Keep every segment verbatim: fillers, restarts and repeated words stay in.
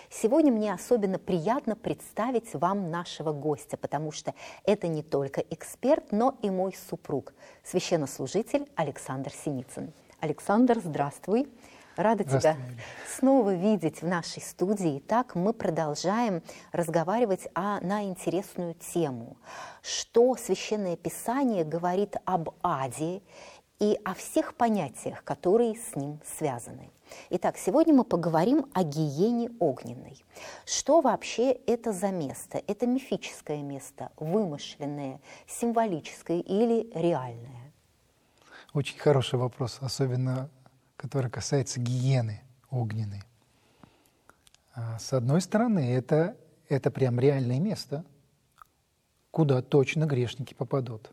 Сегодня мне особенно приятно представить вам нашего гостя, потому что это не только эксперт, но и мой супруг, священнослужитель Александр Синицын. Александр, здравствуй. Рада тебя снова видеть в нашей студии. Итак, мы продолжаем разговаривать о, на интересную тему. Что Священное Писание говорит об аде и о всех понятиях, которые с ним связаны. Итак, сегодня мы поговорим о гиене огненной. Что вообще это за место? Это мифическое место, вымышленное, символическое или реальное? Очень хороший вопрос, особенно который касается гиены огненной. С одной стороны, это, это прям реальное место, куда точно грешники попадут.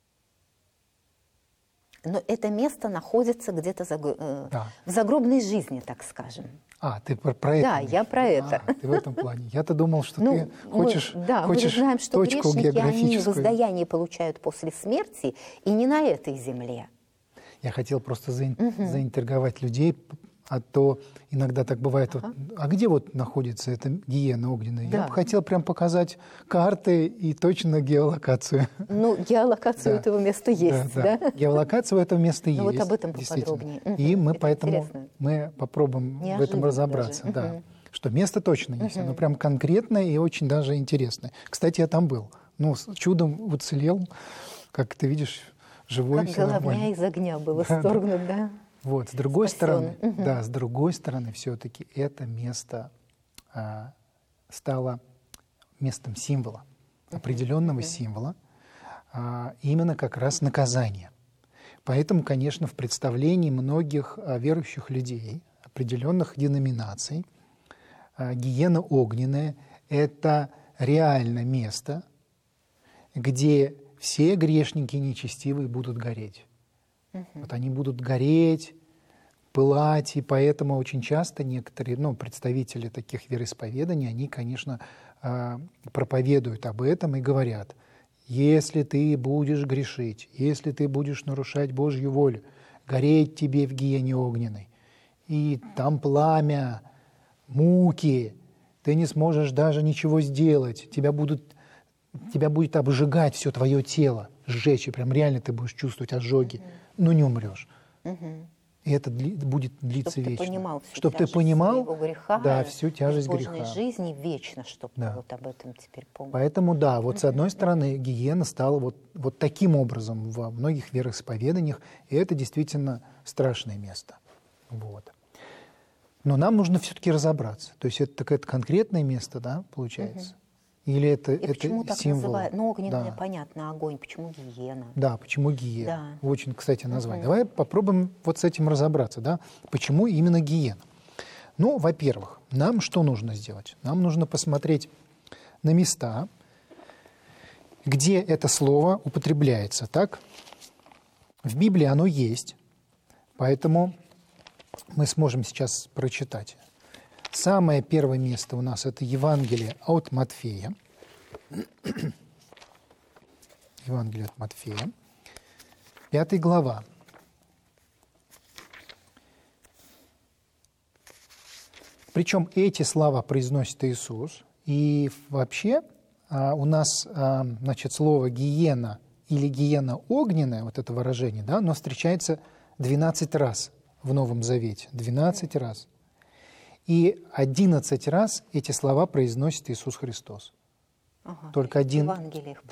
Но это место находится где-то за, э, да. в загробной жизни, так скажем. А, ты про, про это? Да, я про это. А, ты в этом плане. Я-то думал, что ну, ты хочешь, мы, да, хочешь мы знаем, что точку грешники, они географическую. воздаяние получают после смерти и не на этой земле. Я хотел просто заин, угу. заинтриговать людей, а то иногда так бывает. Ага. Вот, а где вот находится эта гиена огненная? Да. Я бы хотел прям показать карты и точно геолокацию. Ну, геолокация да. этого места есть, да? да? да? Геолокация у этого места есть. Ну, вот об этом поподробнее. Угу. И мы Это поэтому интересно. мы попробуем Неожиданно в этом разобраться. Даже. Да. Угу. Что место точно есть, угу. оно прям конкретное и очень даже интересное. Кстати, я там был. Ну, чудом уцелел, как ты видишь, живой. Как головня из огня было да, сторгнут, да? да? Вот, с другой Спасен. стороны, угу. да, с другой стороны, все-таки это место а, стало местом символа, определенного uh-huh. символа, а, именно как раз наказания. Поэтому, конечно, в представлении многих а, верующих людей, определенных деноминаций, а, гиена огненная – это реально место, где все грешники нечестивые будут гореть. Uh-huh. Вот они будут гореть, пылать, и поэтому очень часто некоторые, ну, представители таких вероисповеданий, они, конечно, проповедуют об этом и говорят: если ты будешь грешить, если ты будешь нарушать Божью волю, гореть тебе в гиене огненной, и там пламя, муки, ты не сможешь даже ничего сделать, тебя будут, тебя будет обжигать все твое тело, сжечь, и прям реально ты будешь чувствовать ожоги, но не умрешь. Угу. И это дли, будет длиться чтоб вечно. Ты понимал всю чтоб ты понимал своего греха, да, всю тяжесть греха. греха. Жизни вечно, чтобы да. ты вот об этом теперь помнил. Поэтому да, вот с одной стороны гиена стала вот, вот таким образом во многих вероисповеданиях, и это действительно страшное место. Вот. Но нам нужно все-таки разобраться. То есть это такое конкретное место, да, получается? Угу. Или это, и это почему так символ? называют? Ну, огненная, да. понятно, огонь. Почему гиена? Да, почему гиена? Да. Очень, кстати, название. Угу. Давай попробуем вот с этим разобраться, да? Почему именно гиена? Ну, во-первых, нам что нужно сделать? Нам нужно посмотреть на места, где это слово употребляется, так? В Библии оно есть, поэтому мы сможем сейчас прочитать. Самое первое место у нас – это Евангелие от Матфея. Евангелие от Матфея, пятая глава. Причем эти слова произносит Иисус. И вообще у нас, значит, слово «гиена» или «гиена огненная», вот это выражение, да, оно встречается двенадцать раз в Новом Завете. двенадцать раз. И одиннадцать раз эти слова произносит Иисус Христос. Ага, Только один,